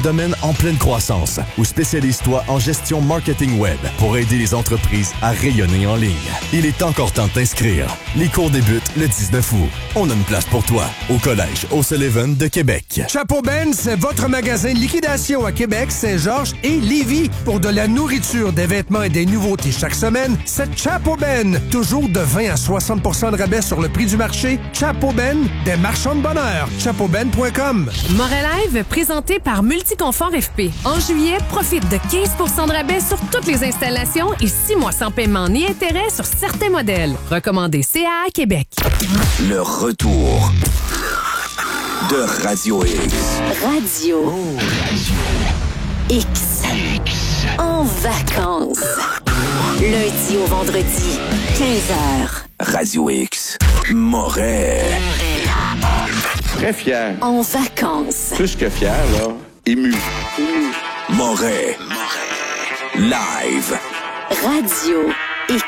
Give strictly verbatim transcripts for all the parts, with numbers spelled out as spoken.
domaine en pleine croissance ou spécialise-toi en gestion marketing web pour aider les entreprises à rayonner en ligne. Il est encore temps de t'inscrire. Les cours débutent le dix-neuf août. On a une place pour toi au Collège O'Sullivan de Québec. Chapeau Ben, c'est votre magasin de liquidation à Québec, Saint-Georges et Lévis. Pour de la nourriture, des vêtements et des nouveautés chaque semaine, c'est Chapeau Ben. Toujours de vingt à soixante pour cent de rabais sur le prix du marché. Chapeau Ben, des marchands de bonheur. chapeau ben point com. Morelive, présenté par Multiconfort F P. En juillet, profite de quinze pour cent de rabais sur toutes les installations et six mois sans paiement ni intérêt sur certains modèles. Recommandé C A A Québec. Le retour de Radio X. Radio. Oh, Radio X. X. En vacances. Lundi au vendredi, quinze heures. Radio X. Moret. Très fier. En vacances. Plus que fier, là. Ému. Moret. Live. Radio X.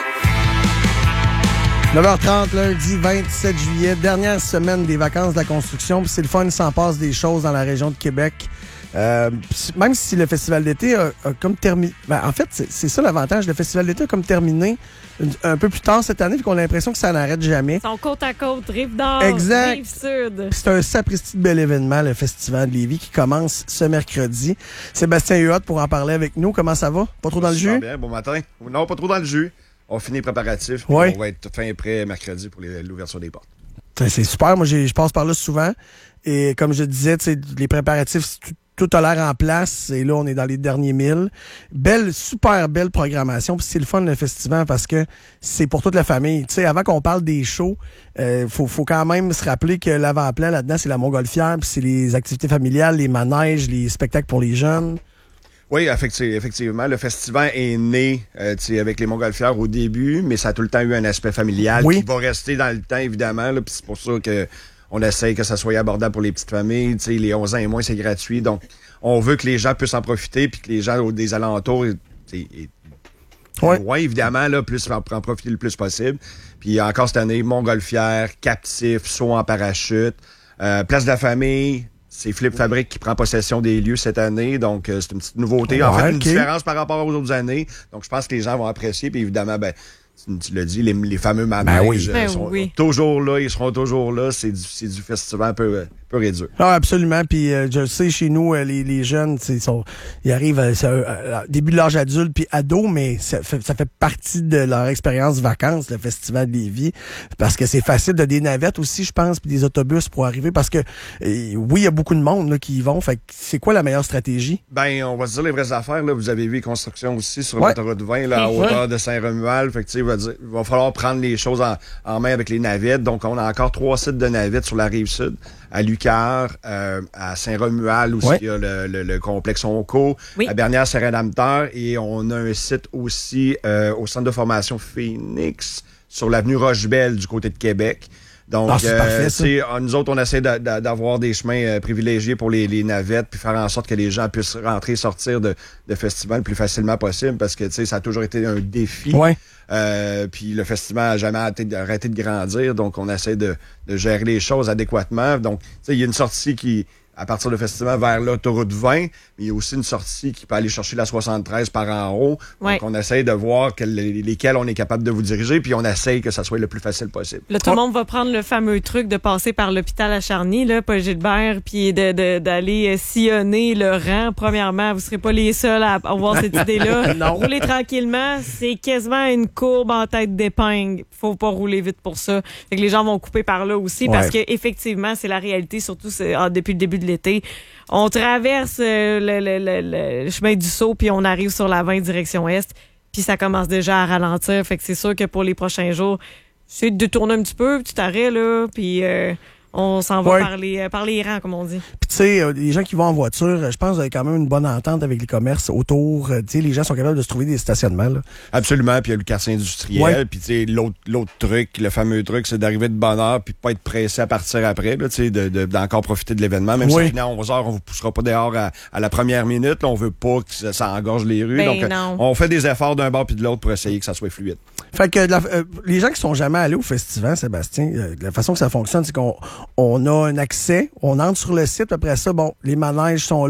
neuf heures trente, lundi vingt-sept juillet, dernière semaine des vacances de la construction. Puis c'est le fun, il s'en passe des choses dans la région de Québec. Euh, même si le festival d'été a, a comme terminé... Ben, en fait, c'est, c'est ça l'avantage. Le festival d'été a comme terminé un, un peu plus tard cette année, puis qu'on a l'impression que ça n'arrête jamais. Ils sont côte à côte, Rive-Nord, exact. Rive-Sud. C'est un sapristi de bel événement, le festival de Lévis, qui commence ce mercredi. Sébastien Huot pour en parler avec nous. Comment ça va? Pas trop dans le jus? Bien, bon matin. Non, pas trop dans le jus. On finit les préparatifs. Ouais. On va être fin prêt mercredi pour les, l'ouverture des portes. C'est super. Moi, j'ai, je passe par là souvent. Et comme je disais, les préparatifs, tout, tout a l'air en place. Et là, on est dans les derniers milles. Belle, super belle programmation. Puis c'est le fun, le festival, parce que c'est pour toute la famille. Tu sais, avant qu'on parle des shows, euh, faut, faut quand même se rappeler que l'avant-plan là-dedans, c'est la montgolfière, puis c'est les activités familiales, les manèges, les spectacles pour les jeunes. Oui, effectivement. Le festival est né euh, avec les montgolfières au début, mais ça a tout le temps eu un aspect familial oui. qui va rester dans le temps, évidemment. Là, puis c'est pour ça que on essaye que ça soit abordable pour les petites familles. T'sais, les onze ans et moins, c'est gratuit. Donc, on veut que les gens puissent en profiter puis que les gens des alentours... Et, ouais. ouais, évidemment, là, plus en, en profiter le plus possible. Puis encore cette année, montgolfière, captif, saut en parachute, euh, place de la famille... C'est Philippe Fabrique qui prend possession des lieux cette année, donc euh, c'est une petite nouveauté. En ouais, fait, une okay. différence par rapport aux autres années. Donc, je pense que les gens vont apprécier. Puis évidemment, ben, tu, tu l'as dit, les, les fameux manèges ben oui. euh, sont ben oui. toujours là, ils seront toujours là. C'est du, c'est du festival un peu, un peu réduit. Ah, absolument. Puis euh, je sais, chez nous, euh, les, les jeunes, ils, sont, ils arrivent à, à, à début de l'âge adulte puis ado, mais ça fait, ça fait partie de leur expérience vacances, le festival de Lévis, parce que c'est facile de des navettes aussi, je pense, puis des autobus pour arriver, parce que euh, oui, il y a beaucoup de monde là, qui y vont. Fait que c'est quoi la meilleure stratégie? Ben, on va se dire les vraies affaires. Là. Vous avez vu construction aussi sur ouais. l'autoroute vingt, là, à hauteur ouais. de Saint-Romuald. Fait que, tu sais, il va, dire, il va falloir prendre les choses en, en main avec les navettes. Donc, on a encore trois sites de navettes sur la rive sud. À Lucar, euh, à Saint-Romuald aussi, ouais. il y a le, le, le complexe Onco, oui. à Bernière-Saint-Rédempteur, et on a un site aussi euh, au centre de formation Phoenix, sur l'avenue Rochebelle, du côté de Québec. Donc, ah, c'est euh, parfait, ça. nous autres, on essaie de, de, d'avoir des chemins euh, privilégiés pour les, les navettes, puis faire en sorte que les gens puissent rentrer et sortir de, de festival le plus facilement possible, parce que, tu sais, ça a toujours été un défi. Ouais. Euh, puis le festival n'a jamais arrêté de, arrêté de grandir, donc on essaie de, de gérer les choses adéquatement. Donc, tu sais, il y a une sortie qui, à partir du festival, vers l'autoroute vingt, mais il y a aussi une sortie qui peut aller chercher la soixante-treize par en haut. Ouais. Donc, on essaye de voir quel, lesquels on est capable de vous diriger, puis on essaye que ça soit le plus facile possible. Là, tout le monde va prendre le fameux truc de passer par l'hôpital à Charny, là, Paul Gilbert, puis de, de, d'aller euh, sillonner le rang. Premièrement, vous serez pas les seuls à avoir cette idée-là. Rouler tranquillement, c'est quasiment une courbe en tête d'épingle. Faut pas rouler vite pour ça. Fait que les gens vont couper par là aussi, ouais. parce que effectivement, c'est la réalité, surtout c'est, ah, depuis le début de l'été. On traverse euh, le, le, le, le chemin du Sceau, puis on arrive sur la vingt direction est, puis ça commence déjà à ralentir. Fait que c'est sûr que pour les prochains jours, c'est de tourner un petit peu, petit arrêt, là, puis euh, on s'en va ouais. par, les, par les rangs, comme on dit. Puis tu sais, euh, les gens qui vont en voiture, je pense que vous avez quand même une bonne entente avec les commerces autour. Tu sais, les gens sont capables de se trouver des stationnements, là. Absolument, puis il y a le quartier industriel, ouais. puis tu sais, l'autre, l'autre truc, le fameux truc, c'est d'arriver de bonne heure, puis de pas être pressé à partir après, là, tu sais, de, de, d'encore profiter de l'événement. Même oui. si à onze heures, on vous poussera pas dehors à, à la première minute, là, on veut pas que ça, ça engorge les rues. Ben donc, non. on fait des efforts d'un bord puis de l'autre pour essayer que ça soit fluide. Fait que la, euh, les gens qui sont jamais allés au festival, Sébastien, euh, la façon que ça fonctionne, c'est qu'on on a un accès, on entre sur le site, après ça, bon, les manèges sont là,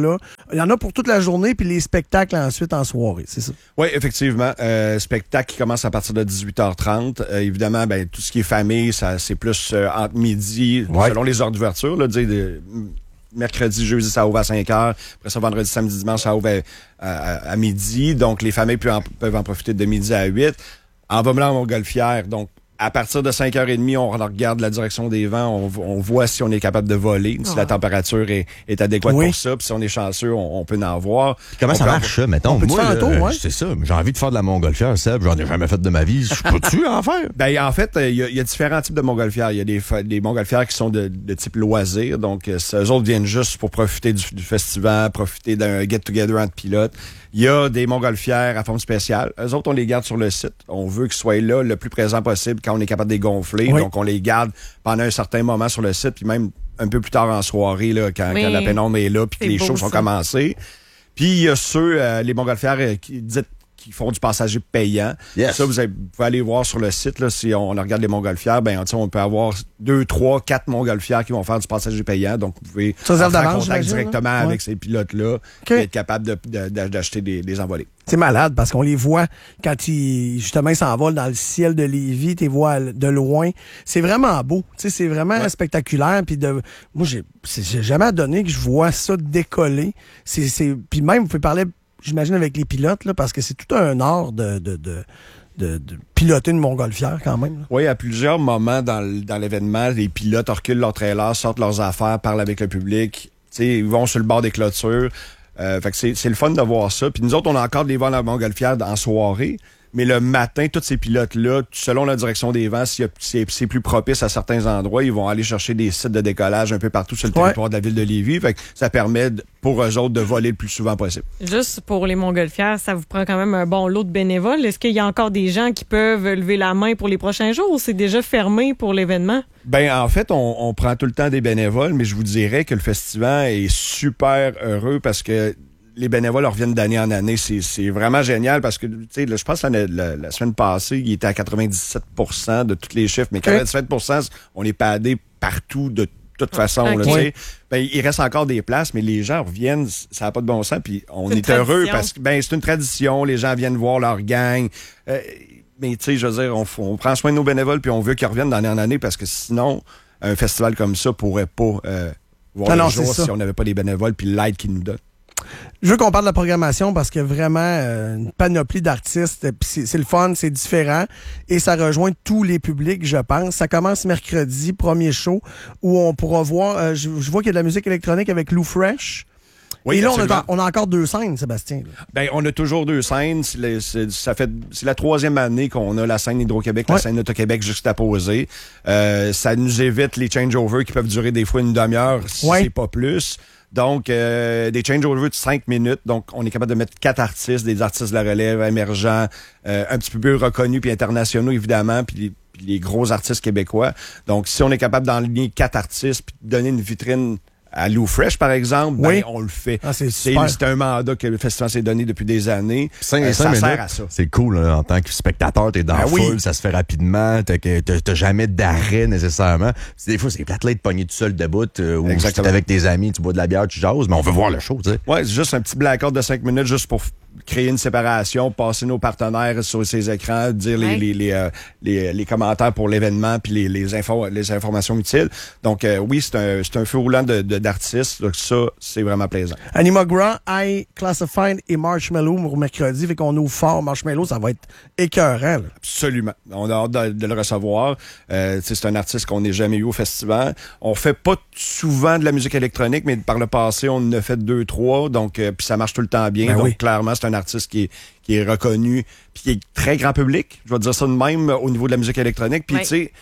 il y en a pour toute la journée, puis les spectacles ensuite en soirée, c'est ça? Oui, effectivement. Euh, spectacle qui commence à partir de dix-huit heures trente. Euh, évidemment, ben, tout ce qui est famille, ça c'est plus euh, entre midi, ouais. selon les heures d'ouverture, là, dire, de, mercredi, jeudi, ça ouvre à cinq heures. Après ça, vendredi, samedi, dimanche, ça ouvre à, à, à midi. Donc, les familles peuvent en, peuvent en profiter de midi à huit. En Vaumelan, Montgolfière, donc, à partir de cinq heures trente, on regarde la direction des vents, on, on voit si on est capable de voler, si oh. la température est, est adéquate oui. pour ça, puis si on est chanceux, on, on peut en voir. Puis comment on ça marche, ça, mettons? Moi, là, tour, ouais? c'est ça, j'ai envie de faire de la montgolfière, Seb, j'en ai jamais fait de ma vie. Je peux-tu en faire? Ben, en fait, il y, y a différents types de montgolfières. Il y a des, des montgolfières qui sont de, de type loisir, donc eux autres viennent juste pour profiter du, du festival, profiter d'un get-together entre pilotes. Il y a des montgolfières à forme spéciale. Eux autres, on les garde sur le site. On veut qu'ils soient là le plus présent possible quand on est capable de les gonfler. Oui. Donc, on les garde pendant un certain moment sur le site, puis même un peu plus tard en soirée, là, quand, quand la pénombre est là, puis que les shows sont commencés. Puis, il y a ceux, euh, les montgolfières euh, qui disent qui font du passager payant. Yes. Ça, vous, avez, vous pouvez aller voir sur le site. Là, si on, on regarde les montgolfières, ben, on peut avoir deux, trois, quatre montgolfières qui vont faire du passager payant. Donc, vous pouvez faire contact directement là? avec ouais. ces pilotes-là okay. et être capable de, de, de, d'acheter des, des envolées. C'est malade parce qu'on les voit quand ils, justement, ils s'envolent dans le ciel de Lévis, tu les vois de loin. C'est vraiment beau. Tu sais, c'est vraiment ouais. spectaculaire. Puis de, moi, j'ai, j'ai jamais donné que je vois ça décoller. C'est, c'est, puis même, vous pouvez parler, j'imagine, avec les pilotes, là, parce que c'est tout un art de, de, de, de, de piloter une montgolfière quand même. Là. Oui, à plusieurs moments dans, dans l'événement, les pilotes reculent leurs trailers, sortent leurs affaires, parlent avec le public. Tu sais, ils vont sur le bord des clôtures. Euh, fait que c'est, c'est le fun de voir ça. Puis nous autres, on a encore des vols à montgolfière en soirée. Mais le matin, tous ces pilotes-là, selon la direction des vents, si c'est, c'est plus propice à certains endroits, ils vont aller chercher des sites de décollage un peu partout sur le territoire ouais. de la ville de Lévis. Fait que ça permet pour eux autres de voler le plus souvent possible. Juste pour les montgolfières, ça vous prend quand même un bon lot de bénévoles. Est-ce qu'il y a encore des gens qui peuvent lever la main pour les prochains jours ou c'est déjà fermé pour l'événement? Ben en fait, on, on prend tout le temps des bénévoles, mais je vous dirais que le festival est super heureux parce que les bénévoles reviennent d'année en année. C'est, c'est vraiment génial parce que, tu sais, je pense que la, la, la semaine passée, il était à quatre-vingt-dix-sept pour cent de tous les chiffres, mais quatre-vingt-dix-sept pour cent, on est padé partout de toute façon. Okay. Là, tu sais. Ben, il reste encore des places, mais les gens reviennent, ça n'a pas de bon sens, puis on est heureux parce que ben c'est une tradition, les gens viennent voir leur gang. Euh, mais tu sais, je veux dire, on, on prend soin de nos bénévoles, puis on veut qu'ils reviennent d'année en année parce que sinon, un festival comme ça pourrait pas euh, voir non, le non, jour si on n'avait pas les bénévoles puis l'aide qu'ils nous donnent. Je veux qu'on parle de la programmation parce qu'il y a vraiment euh, une panoplie d'artistes. C'est, c'est le fun, c'est différent et ça rejoint tous les publics, je pense. Ça commence mercredi, premier show, où on pourra voir... Euh, je, je vois qu'il y a de la musique électronique avec Lou Fresh. Oui, et là, on a, on a encore deux scènes, Sébastien. Ben, on a toujours deux scènes. C'est, c'est, ça fait, c'est la troisième année qu'on a la scène Hydro-Québec, ouais. la scène Auto-Québec juste à poser. Euh, ça nous évite les changeovers qui peuvent durer des fois une demi-heure, si ouais. c'est pas plus. Donc, euh, des changeovers de cinq minutes. Donc, on est capable de mettre quatre artistes, des artistes de la relève, émergents, euh, un petit peu plus reconnus puis internationaux, évidemment, puis les, puis les gros artistes québécois. Donc, si on est capable d'enligner quatre artistes puis de donner une vitrine à Lou Fresh, par exemple, oui. ben, on le fait. Ah, c'est, c'est, c'est un mandat que le festival s'est donné depuis des années. Cinq, euh, ça minutes, sert à ça. C'est cool, là, en tant que spectateur, t'es dans ben la oui. foule, ça se fait rapidement, t'as, t'as, t'as jamais d'arrêt nécessairement. C'est, des fois, c'est plate là de pogner tout seul debout, euh, ou si t'es avec tes amis, tu bois de la bière, tu jases, mais on veut voir le show, tu sais. Ouais, c'est juste un petit blackout de cinq minutes juste pour créer une séparation, passer nos partenaires sur ces écrans, dire les, ouais. les, les, euh, les, les commentaires pour l'événement puis les, les, infos, les informations utiles. Donc, euh, oui, c'est un, c'est un feu roulant de, de, d'artistes. Donc, ça, c'est vraiment plaisant. Anima Grand, I Classified et Marshmello pour mercredi. Fait qu'on ouvre fort. Marshmello, ça va être écœurant. Là. Absolument. On a hâte de, de le recevoir. Euh, c'est un artiste qu'on n'a jamais eu au festival. On fait pas souvent de la musique électronique, mais par le passé, on en a fait deux, trois. Donc, euh, puis ça marche tout le temps bien. Ben donc, oui. clairement, c'est un artiste qui est, qui est reconnu puis qui est très grand public. Je vais dire ça de même au niveau de la musique électronique. Puis, oui. tu sais,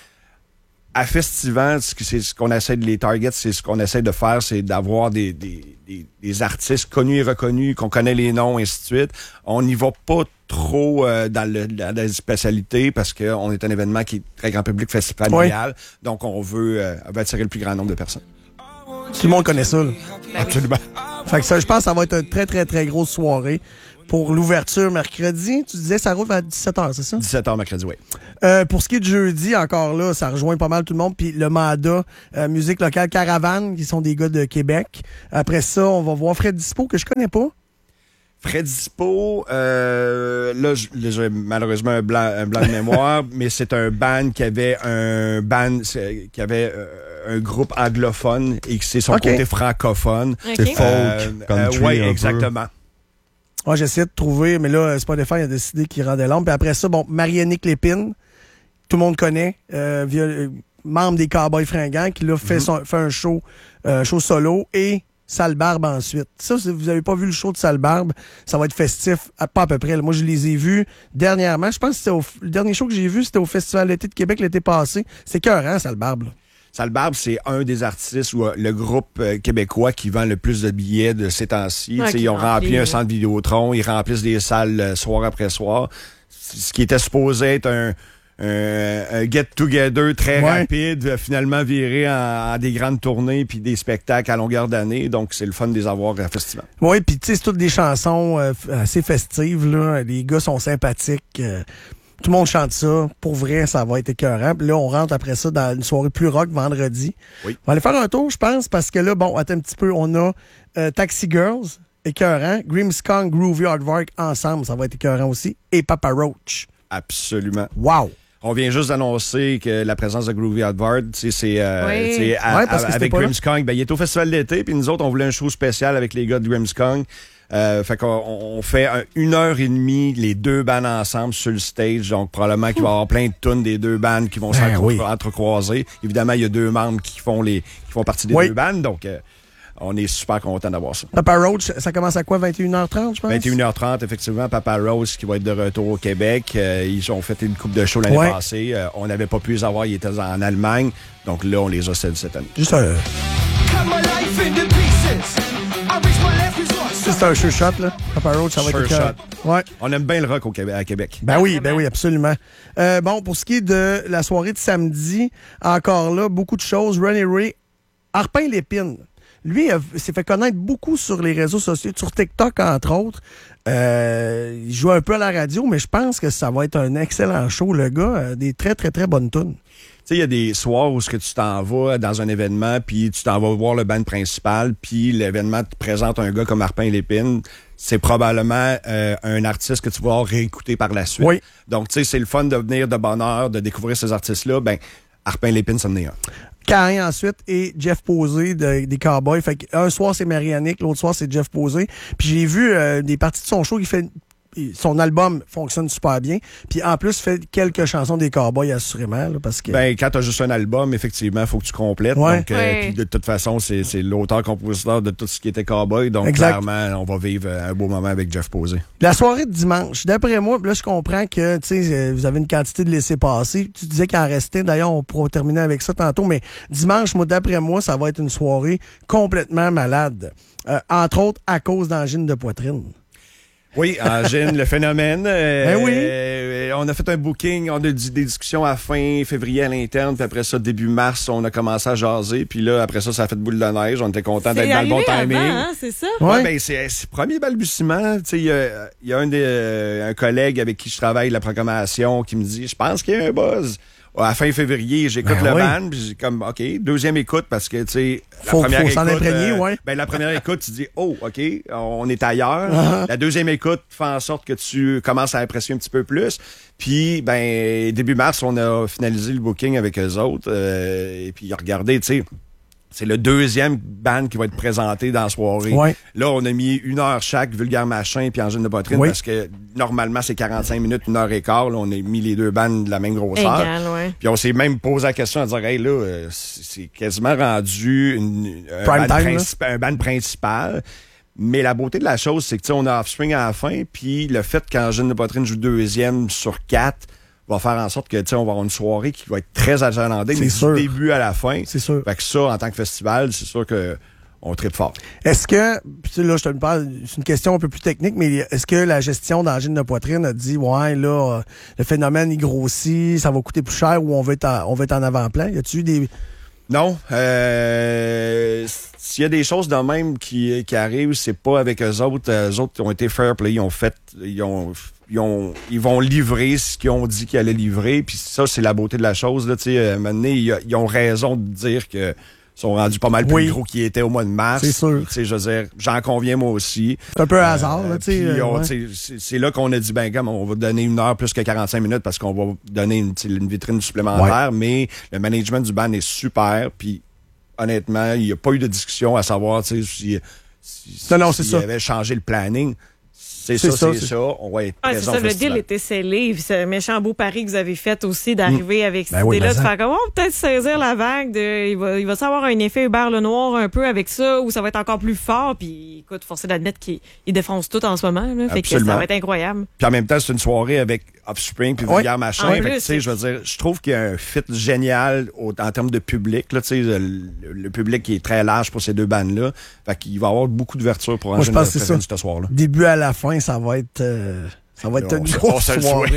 à Festival, c'est ce qu'on essaie de les targets, c'est ce qu'on essaie de faire, c'est d'avoir des, des, des, des artistes connus et reconnus, qu'on connaît les noms, ainsi de suite. On n'y va pas trop euh, dans, le, dans la spécialité parce qu'on est un événement qui est très grand public, festival familial. Oui. Donc, on veut, euh, on veut attirer le plus grand nombre de personnes. Tout le monde connaît ça. Là. Absolument. Fait que ça, je pense que ça va être une très, très, très grosse soirée. Pour l'ouverture mercredi, tu disais ça roule à dix-sept heures, c'est ça? dix-sept heures mercredi, oui. Euh, pour ce qui est de jeudi, encore là, ça rejoint pas mal tout le monde. Puis le mandat euh, musique locale Caravane, qui sont des gars de Québec. Après ça, on va voir Fred Dispo, que je connais pas. Fred Dispo, euh, là, j'ai malheureusement un blanc, un blanc de mémoire, mais c'est un band qui avait un band, qui avait euh, un groupe anglophone et que c'est son okay. côté francophone. Okay. C'est folk, euh, country. Euh, oui, exactement. Ouais, j'essayais de trouver, mais là, Spotify a décidé qu'il rendait l'ombre. Puis après ça, bon, Marie-Annick Lépine, tout le monde connaît, euh, via, euh, membre des Cowboys Fringants, qui là fait, mm-hmm. son, fait un show, euh, show solo et Sale Barbe ensuite. Ça, si vous avez pas vu le show de Sale Barbe, ça va être festif, à, pas à peu près. Là. Moi, je les ai vus dernièrement. Je pense que c'était au, le dernier show que j'ai vu, c'était au Festival d'été de Québec l'été passé. C'est écœurant, Sale Barbe. Là. Sale Barbe, c'est un des artistes ou le groupe euh, québécois qui vend le plus de billets de ces temps-ci. Ouais, ils ont rempli rempli un centre Vidéotron, ils remplissent des salles euh, soir après soir. Ce qui était supposé être un, un, un get-together très ouais. rapide, euh, finalement viré en, en des grandes tournées puis des spectacles à longueur d'année. Donc, c'est le fun de les avoir à festival. Oui, puis tu sais, c'est toutes des chansons euh, assez festives. Là. Les gars sont sympathiques. Euh, Tout le monde chante ça. Pour vrai, ça va être écœurant. Puis là, on rentre après ça dans une soirée plus rock vendredi. Oui. On va aller faire un tour, je pense, parce que là, bon, attends un petit peu, on a euh, Taxi Girls, écœurant, Grimmskong, Groovy Aardvark ensemble, ça va être écœurant aussi, et Papa Roach. Absolument. Wow! On vient juste d'annoncer que la présence de Groovy Aardvark, c'est euh, oui. ouais, avec Grimmskong. Ben, il est au festival d'été, puis nous autres, on voulait un show spécial avec les gars de Grimmskong. Euh, fait qu'on on fait un, une heure et demie les deux bands ensemble sur le stage, donc probablement qu'il va y avoir plein de tunes des deux bands qui vont ben s'entrecroiser. Oui. Évidemment, il y a deux membres qui font les qui font partie des oui. deux bands, donc euh, on est super content d'avoir ça. Papa Roach, ça commence à quoi, vingt et une heures trente, je pense? vingt et une heures trente, effectivement. Papa Roach qui va être de retour au Québec. Euh, ils ont fait une coupe de show l'année ouais. passée. Euh, on n'avait pas pu les avoir, ils étaient en Allemagne, donc là, on les a cette, cette année. Juste un... C'est un sure shot, là. Papa Roach, ça va sure être écœurant. Ouais. On aime bien le rock au Québec, à Québec. Ben oui, ben oui, absolument. Euh, bon, pour ce qui est de la soirée de samedi, encore là, beaucoup de choses. Ronnie Ray, Arpin Lépine. Lui, il s'est fait connaître beaucoup sur les réseaux sociaux, sur TikTok, entre autres. Euh, il joue un peu à la radio, mais je pense que ça va être un excellent show, le gars. Euh, des très, très, très bonnes tunes. Tu sais, il y a des soirs où ce que tu t'en vas dans un événement, puis tu t'en vas voir le band principal, puis l'événement te présente un gars comme Arpin Lépine. C'est probablement euh, un artiste que tu vas réécouter par la suite. Oui. Donc, tu sais, c'est le fun de venir de bonne heure, de découvrir ces artistes-là. Ben, Arpin Lépine, ça en est un. Cain ensuite et Jeff Posé de, des Cowboys. Fait qu'un soir, c'est Marie-Annick, l'autre soir, c'est Jeff Posé. Puis j'ai vu euh, des parties de son show qui fait... Son album fonctionne super bien. Puis en plus, fait quelques chansons des Cowboys, assurément. Là, parce que... Ben, quand t'as juste un album, effectivement, il faut que tu complètes. Ouais. Donc, euh, ouais. puis de toute façon, c'est, c'est l'auteur-compositeur de tout ce qui était Cowboy. Donc, exact. Clairement, on va vivre un beau moment avec Jeff Posé. La soirée de dimanche, d'après moi, là, je comprends que tu sais, vous avez une quantité de laissés-passer. Tu disais qu'il en restait. D'ailleurs, on pourra terminer avec ça tantôt. Mais dimanche, moi, d'après moi, ça va être une soirée complètement malade. Euh, entre autres, à cause d'angine de poitrine. Oui, Angine, le phénomène. Euh, ben oui. Euh, on a fait un booking, on a eu des discussions à fin février à l'interne, puis après ça, début mars, on a commencé à jaser, puis là, après ça, ça a fait boule de neige. On était content d'être dans le bon timing. Avant, hein, c'est ça? Ouais, ouais ben c'est, c'est premier balbutiement. Tu sais, il y a, y a un, des, euh, un collègue avec qui je travaille de la programmation qui me dit, je pense qu'il y a un buzz. À fin février, j'écoute ben le oui. band, puis j'ai comme, OK, deuxième écoute, parce que, tu sais, la faut, première faut écoute... s'en imprégner, euh, ouais. Ben, la première écoute, tu dis, oh, OK, on est ailleurs. Uh-huh. La deuxième écoute fait en sorte que tu commences à apprécier un petit peu plus. Puis, ben, début mars, on a finalisé le booking avec eux autres, euh, et puis regardez, tu sais... C'est le deuxième band qui va être présenté dans la soirée. Ouais. Là, on a mis une heure chaque, Vulgaire Machin puis Angine de poitrine, oui. parce que normalement, c'est quarante-cinq minutes, une heure et quart. Là, on a mis les deux bandes de la même grosseur. Égal, ouais. Puis on s'est même posé la question à dire, hey, là, euh, c'est quasiment rendu une, un, Prime band time, principal, un band principal. Mais la beauté de la chose, c'est que, tu sais, on a Offspring à la fin, puis le fait qu'Angine de poitrine joue deuxième sur quatre, va faire en sorte que, tu sais, on va avoir une soirée qui va être très achalandée, mais sûr. du début à la fin. C'est sûr. Fait que ça, en tant que festival, c'est sûr que on tripe fort. Est-ce que, puis là, je te le parle, c'est une question un peu plus technique, mais est-ce que la gestion d'angine de poitrine a dit, ouais, là, le phénomène, il grossit, ça va coûter plus cher ou on veut être en, on veut être en avant-plan? Y a-tu eu des... Non. Euh, s'il y a des choses de même qui, qui arrivent, c'est pas avec eux autres. Eux autres ont été fair play, ils ont fait, ils ont, ils ont, ils vont livrer ce qu'ils ont dit qu'ils allaient livrer. Puis ça, c'est la beauté de la chose. Là, tu sais, à un moment donné, ils, ils ont raison de dire que sont rendus pas mal plus oui. gros qu'ils étaient au mois de mars. C'est sûr. Tu sais, je veux dire, j'en conviens moi aussi. C'est un peu un hasard, là, tu sais. Euh, ouais. c'est, c'est là qu'on a dit, ben, comme, on va donner une heure plus que quarante-cinq minutes parce qu'on va donner une, une vitrine supplémentaire, ouais. mais le management du band est super, puis honnêtement, il n'y a pas eu de discussion à savoir, tu sais, si, si, non, non, c'est si ça. il avait changé le planning. C'est, c'est ça, ça, c'est, c'est ça. On va être ah, présent c'est ça, au le deal était scellé. Ce méchant beau pari que vous avez fait aussi d'arriver mmh. avec cette ben idée-là, oui, de faire comme, on peut-être saisir la vague, de, il va, il va savoir un effet Hubert Lenoir un peu avec ça, ou ça va être encore plus fort. Puis, écoute, forcé d'admettre qu'il défonce tout en ce moment. Là, fait que ça va être incroyable. Puis en même temps, c'est une soirée avec Offspring puis Vulgaire oui. Machin. En fait plus, que, tu sais, je veux dire, je trouve qu'il y a un fit génial au, en termes de public. Là, tu sais, le, le public qui est très large pour ces deux bandes-là. Fait qu'il va y avoir beaucoup d'ouverture pour Moi, je pense que c'est ça. ce soir-là. Début à la fin, ça va être... Euh... Ça va être une grosse soirée.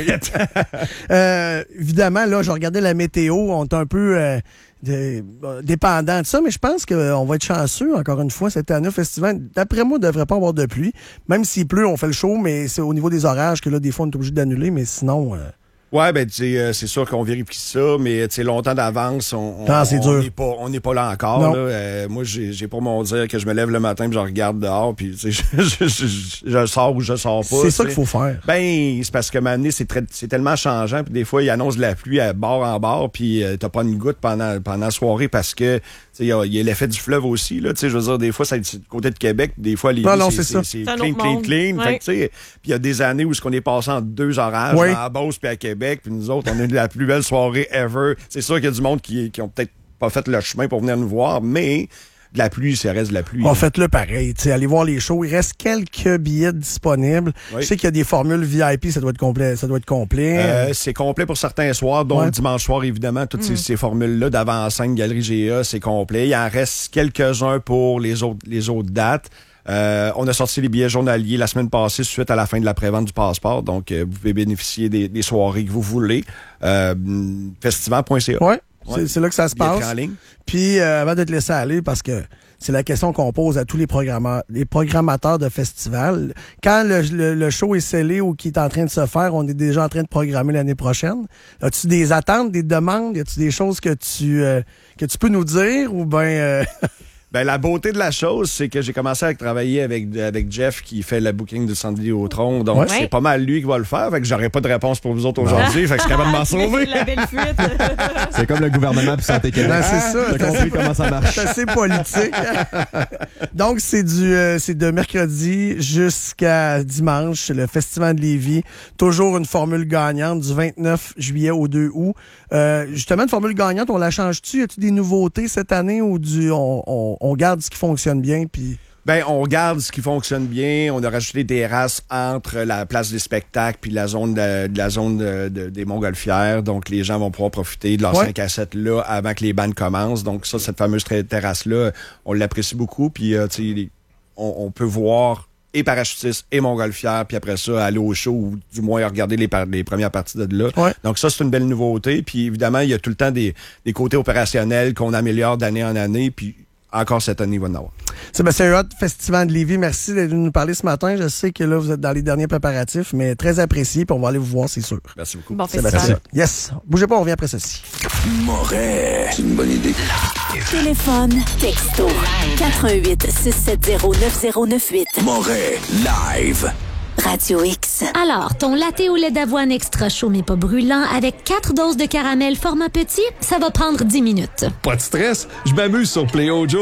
euh, évidemment, là, je regardais la météo, on est un peu euh, de, euh, dépendant de ça, mais je pense qu'on va être chanceux, encore une fois, cette année au festival. D'après moi, il ne devrait pas avoir de pluie. Même s'il pleut, on fait le show, mais c'est au niveau des orages que là, des fois, on est obligé d'annuler, mais sinon... Euh... Ouais, ben, tu sais, euh, c'est sûr qu'on vérifie ça, mais tu sais, longtemps d'avance, on ah, c'est on n'est pas, on n'est pas là encore. Là. Euh, moi, j'ai, j'ai pour mon dire que je me lève le matin, puis je regarde dehors, puis tu sais, je, je, je, je, je sors ou je sors pas. C'est t'sais. ça qu'il faut faire. Ben, c'est parce que maintenant, c'est très, c'est tellement changeant, puis des fois, ils annoncent de la pluie à bord en bord, puis euh, t'as pas une goutte pendant pendant la soirée parce que il y a, y a l'effet du fleuve aussi là. Tu sais, je veux dire, des fois, c'est du côté de Québec, des fois, les non, non, c'est, c'est, c'est, c'est, c'est clean, clean, clean. Ouais. Fait que tu sais, puis il y a des années où ce qu'on est passé en deux orages, oui. à Beauce puis à Québec, puis nous autres, on a eu la plus belle soirée ever. C'est sûr qu'il y a du monde qui, qui ont peut-être pas fait le chemin pour venir nous voir, mais de la pluie, ça reste de la pluie. En fait, le pareil. T'sais, allez voir les shows. Il reste quelques billets disponibles. Oui. Je sais qu'il y a des formules V I P, ça doit être complet. Ça doit être complet. Euh, c'est complet pour certains soirs, dont ouais. le dimanche soir, évidemment. Toutes mm. ces, ces formules-là d'avant-scène, Galerie G A, c'est complet. Il en reste quelques-uns pour les autres, les autres dates. Euh, on a sorti les billets journaliers la semaine passée suite à la fin de la prévente du passeport. Donc, euh, vous pouvez bénéficier des, des soirées que vous voulez. Euh, festival point c a. Ouais. C'est, c'est là que ça se passe. En ligne. Puis, euh, avant de te laisser aller, parce que c'est la question qu'on pose à tous les, programma- les programmateurs de festivals. Quand le, le, le show est scellé ou qui est en train de se faire, on est déjà en train de programmer l'année prochaine. As-tu des attentes, des demandes? Y a-tu des choses que tu euh, que tu peux nous dire ou ben euh... Ben, la beauté de la chose, c'est que j'ai commencé à travailler avec, avec Jeff qui fait le booking du Centre Vidéotron. Donc, ouais. c'est pas mal lui qui va le faire. Fait que j'aurai pas de réponse pour vous autres aujourd'hui. Fait que je suis capable de m'en sauver. La belle fuite. C'est comme le gouvernement puis Santé Québec. Ben, c'est ça. T'as compris comment ça marche. C'est assez politique. Donc, c'est du, euh, c'est de mercredi jusqu'à dimanche, le Festival de Lévis. Toujours une formule gagnante du vingt-neuf juillet au deux août. Euh, justement, une formule gagnante, on la change-tu? Y a-tu des nouveautés cette année ou du, on, on, on garde ce qui fonctionne bien puis... Ben, on regarde ce qui fonctionne bien. On a rajouté des terrasses entre la place des spectacles puis la zone de, de la zone de, de, des Montgolfières. Donc, les gens vont pouvoir profiter de leurs ouais. cinq à sept là avant que les bandes commencent. Donc, ça, cette fameuse terrasse-là, on l'apprécie beaucoup. Puis, euh, tu sais, on, on peut voir et parachutistes et Montgolfières, puis après ça, aller au show ou du moins regarder les, par- les premières parties de là. Ouais. Donc, ça, c'est une belle nouveauté. Puis, évidemment, il y a tout le temps des, des côtés opérationnels qu'on améliore d'année en année. Puis, encore cette année, il va en avoir. Sébastien Huot, Festival de Lévis, merci d'être venu nous parler ce matin. Je sais que là, vous êtes dans les derniers préparatifs, mais très apprécié, puis on va aller vous voir, c'est sûr. Merci beaucoup. Bon Sébastien festival. Huot. Yes. Bougez pas, on revient après ceci. Moret. C'est une bonne idée. Téléphone, texto, quatre un huit, six sept zéro, neuf zéro neuf huit. Moret. Live. Radio X. Alors, ton latte au lait d'avoine extra chaud mais pas brûlant avec quatre doses de caramel format petit, ça va prendre dix minutes. Pas de stress, je m'amuse sur Play Ojo.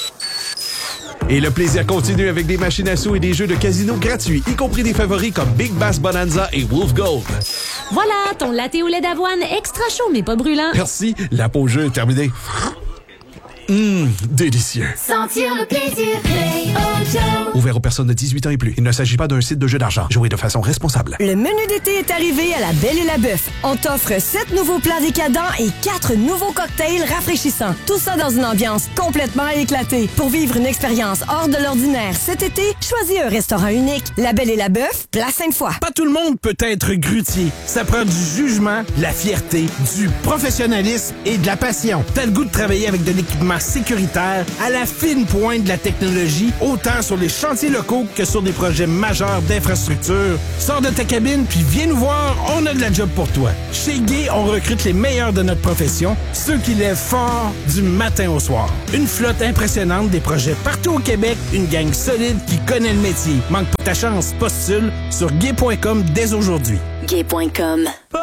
Et le plaisir continue avec des machines à sous et des jeux de casino gratuits, y compris des favoris comme Big Bass Bonanza et Wolf Gold. Voilà, ton latte au lait d'avoine extra chaud mais pas brûlant. Merci, la pause jeu est terminée. Hum, délicieux. Sentir le plaisir Play-O-Joe. Ouvert aux personnes de dix-huit ans et plus. Il ne s'agit pas d'un site de jeu d'argent. Jouez de façon responsable. Le menu d'été est arrivé à la Belle et la Bœuf. On t'offre sept nouveaux plats décadents et quatre nouveaux cocktails rafraîchissants. Tout ça dans une ambiance complètement éclatée. Pour vivre une expérience hors de l'ordinaire cet été, choisis un restaurant unique. La Belle et la Bœuf, Place Sainte-Foy. Pas tout le monde peut être grutier. Ça prend du jugement, de la fierté, du professionnalisme et de la passion. T'as le goût de travailler avec de l'équipement sécuritaire à la fine pointe de la technologie, autant sur les chantiers locaux que sur des projets majeurs d'infrastructure. Sors de ta cabine puis viens nous voir, on a de la job pour toi. Chez Gay, on recrute les meilleurs de notre profession, ceux qui lèvent fort du matin au soir. Une flotte impressionnante, des projets partout au Québec, une gang solide qui connaît le métier. Manque pas ta chance, postule sur gay point com dès aujourd'hui. gay point com.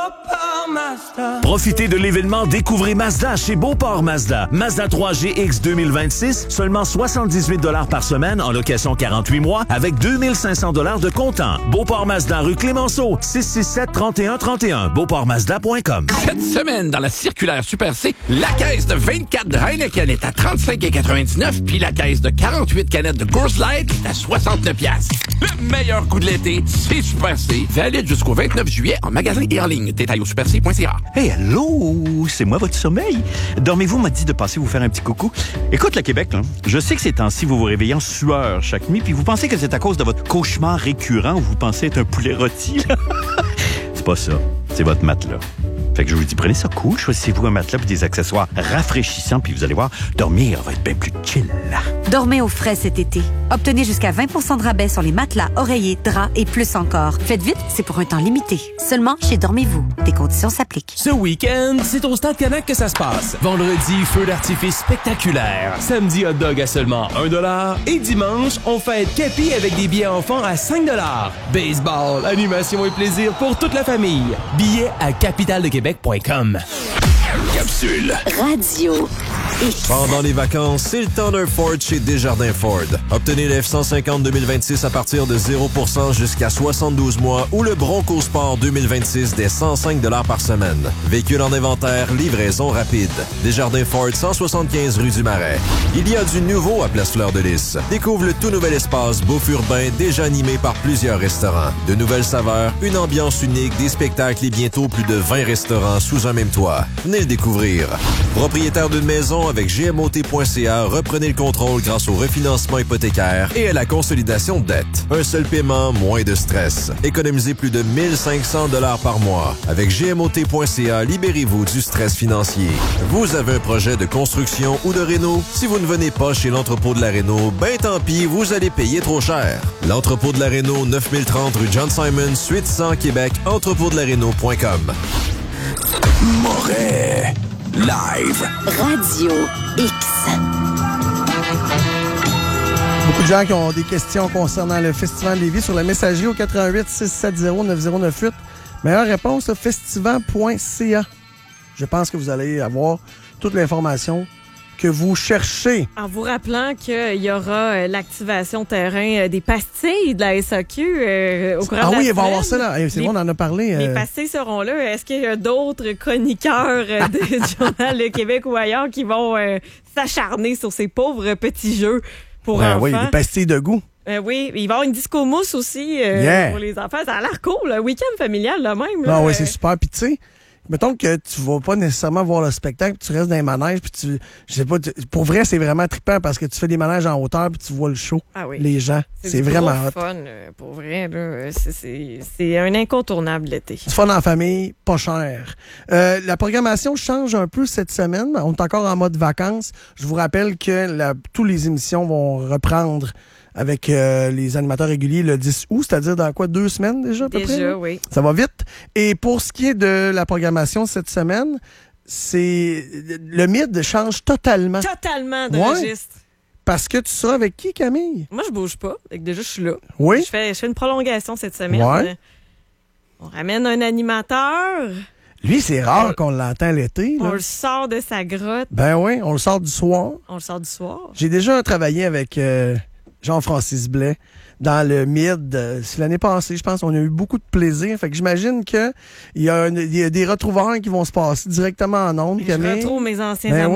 Profitez de l'événement Découvrez Mazda chez Beauport Mazda. Mazda trois G X deux mille vingt-six, seulement soixante-dix-huit dollars par semaine en location quarante-huit mois avec deux mille cinq cents dollars de comptant. Beauport Mazda rue Clémenceau, six six sept, trente et un trente et un, beauport mazda point com. Cette semaine, dans la circulaire Super C, la caisse de vingt-quatre de Heineken est à trente-cinq quatre-vingt-dix-neuf, puis la caisse de quarante-huit canettes de Coors Light est à soixante-neuf piastres. Le meilleur coup de l'été, c'est Super C. Valide jusqu'au vingt-neuf juillet en magasin et en ligne. Détail au super c point c a. Hey, allô, c'est moi votre sommeil. Dormez-vous m'a dit de passer vous faire un petit coucou. Écoute, le Québec, là, je sais que ces temps-ci, vous vous réveillez en sueur chaque nuit, puis vous pensez que c'est à cause de votre cauchemar récurrent où vous pensez être un poulet rôti. Là. C'est pas ça, c'est votre matelas. Fait que je vous dis, prenez ça cool, choisissez-vous un matelas et des accessoires rafraîchissants, puis vous allez voir, dormir va être bien plus chill. Dormez au frais cet été. Obtenez jusqu'à vingt pour cent de rabais sur les matelas, oreillers, draps et plus encore. Faites vite, c'est pour un temps limité. Seulement chez Dormez-vous. Des conditions s'appliquent. Ce week-end, c'est au Stade Canac que ça se passe. Vendredi, feu d'artifice spectaculaire. Samedi, hot dog à seulement un dollar. Et dimanche, on fête Capi avec des billets enfants à cinq dollars. Baseball, animation et plaisir pour toute la famille. Billets à capitale de québec point com. Capsule. Radio. X. Pendant les vacances, c'est le temps d'un Ford chez Desjardins Ford. Obtenez le F cent cinquante deux mille vingt-six à partir de zéro pour cent jusqu'à soixante-douze mois ou le Bronco Sport deux mille vingt-six dès cent cinq dollars par semaine. Véhicule en inventaire, livraison rapide. Desjardins Ford, cent soixante-quinze rue du Marais. Il y a du nouveau à Place Fleur de Lys. Découvre le tout nouvel espace Beauf Urbain, déjà animé par plusieurs restaurants. De nouvelles saveurs, une ambiance unique, des spectacles et bientôt plus de vingt restaurants sous un même toit. Venez le découvrir. Propriétaire d'une maison avec G M O T point C A, reprenez le contrôle grâce au refinancement hypothécaire et à la consolidation de dette. Un seul paiement, moins de stress. Économisez plus de mille cinq cents dollars par mois. Avec G M O T point C A, libérez-vous du stress financier. Vous avez un projet de construction ou de réno? Si vous ne venez pas chez l'entrepôt de la réno, ben tant pis, vous allez payer trop cher. L'entrepôt de la réno, neuf mille trente rue John Simon, suite cent Québec, entrepôt de la réno point com. Moret. Live. Radio X. Beaucoup de gens qui ont des questions concernant le Festival de Lévis sur la messagerie au quatre un huit, six sept zéro, neuf zéro neuf huit. Meilleure réponse, festival point c a. Je pense que vous allez avoir toute l'information que vous cherchez. En vous rappelant qu'il y aura euh, l'activation terrain euh, des pastilles de la S A Q euh, au courant ah de la oui, semaine. il va y avoir ça là. C'est bon, on en a parlé. Les euh... pastilles seront là. Est-ce qu'il y a d'autres chroniqueurs euh, du Journal Le Québec ou ailleurs qui vont euh, s'acharner sur ces pauvres petits jeux pour ouais, enfants? Oui, des pastilles de goût. Euh, oui, il va y avoir une disco mousse aussi euh, yeah. pour les enfants. Ça a l'air cool, un week-end familial là même. Là, non, oui, euh... c'est super. Puis tu sais, mettons que tu vas pas nécessairement voir le spectacle, tu restes dans les manèges, puis tu, je sais pas, tu, pour vrai, c'est vraiment trippant parce que tu fais des manèges en hauteur, puis tu vois le show, ah oui. les gens. C'est, c'est du vraiment gros hot. fun, euh, pour vrai, là. C'est, c'est, c'est un incontournable l'été. Du fun en famille, pas cher. Euh, la programmation change un peu cette semaine. On est encore en mode vacances. Je vous rappelle que la, toutes les émissions vont reprendre avec euh, les animateurs réguliers le dix août, c'est-à-dire dans quoi, deux semaines déjà à peu déjà, près? Déjà, oui. Ça va vite. Et pour ce qui est de la programmation cette semaine, c'est le mid change totalement. Totalement de ouais. registre. Parce que tu seras avec qui, Camille? Moi, je bouge pas. Déjà, je suis là. Oui? Je fais, je fais une prolongation cette semaine. Ouais. On ramène un animateur. Lui, c'est rare on, qu'on l'entend l'été. Là. On le sort de sa grotte. Ben oui, on le sort du soir. On le sort du soir. J'ai déjà travaillé avec... Euh, Jean-Francis Blais, dans le mid. Euh, c'est l'année passée, je pense. On a eu beaucoup de plaisir. Fait que j'imagine qu'il y, y a des retrouvailles qui vont se passer directement en ondes. Je retrouve mes anciens ben amours. Ouais.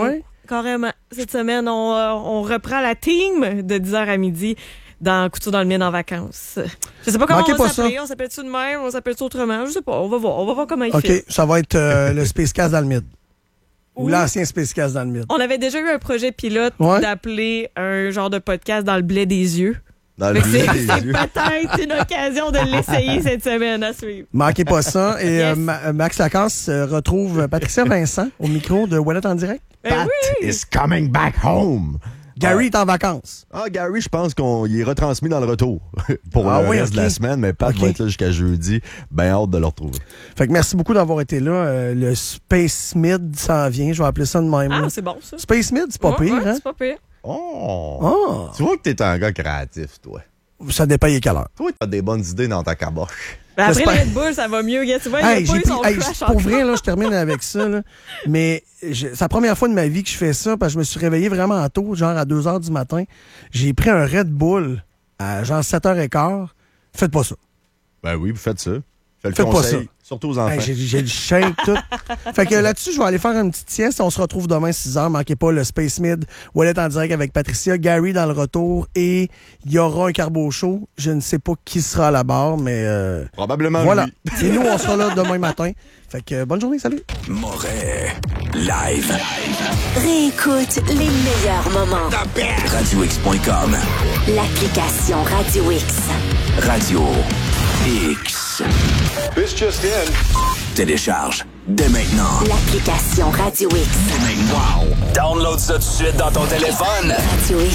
carrément. Cette semaine, on, euh, on reprend la team de dix heures à midi dans Couture dans le Mine en vacances. Je sais pas comment Manquez on va pas s'appeler. ça. On s'appelle-tu de même? On s'appelle-tu autrement? Je sais pas. On va voir. On va voir comment il OK, fait. ça va être euh, le Space Cast dans le mid. Ou Oui. l'ancien Space Cast dans le mid. On avait déjà eu un projet pilote Ouais. d'appeler un genre de podcast dans le blé des yeux. Dans le Fait que blé c'est des c'est yeux. peut-être une occasion de l'essayer cette semaine à suivre. Manquez pas ça. Et euh, Yes. Ma- Max Lacasse euh, retrouve Patricia Vincent au micro de Wallet en direct. Ben Pat oui. is coming back home. Gary est en vacances. Ah, Gary, je pense qu'il est retransmis dans le retour pour Ah le oui, reste ok. de la semaine, mais Pat Ok. va être là jusqu'à jeudi. Ben hâte de le retrouver. Fait que merci beaucoup d'avoir été là. Euh, le Space Mid s'en vient. Je vais appeler ça de même. Ah, là. c'est bon, ça. Space Mid, c'est pas Ouais, pire, ouais, hein? c'est pas pire. Oh! Ah. Tu vois que t'es un gars créatif, toi. Ça dépend il est quelle heure. Toi, t'as des bonnes idées dans ta caboche. Ben après J'espère. le Red Bull, ça va mieux. Gars. Tu vois, Hey, il a pas j'ai eu pris- son hey, crash pour encore. vrai, là, je termine avec ça. Là. Mais je- c'est la première fois de ma vie que je fais ça parce que je me suis réveillé vraiment tôt, genre à deux heures du matin. J'ai pris un Red Bull à genre sept heures quinze. Faites pas ça. Ben oui, vous faites ça. Faites le Faites pas conseil, ça. surtout aux enfants. Hey, j'ai, j'ai le shake, tout. Fait que là-dessus, je vais aller faire une petite sieste. On se retrouve demain six heures. Manquez pas le Space Mid. Wallet en direct avec Patricia. Gary dans le retour. Et il y aura un carbo show. Je ne sais pas qui sera à la barre, mais... euh, Probablement voilà. lui. Et nous, on sera là demain matin. Fait que euh, bonne journée. Salut. Moret. Live. Réécoute les meilleurs moments. radio x point com. L'application Radio X. Radio X. This just in. Télécharge dès maintenant. L'application Radio X. Wow. Download ça tout de suite dans ton téléphone. Radio X.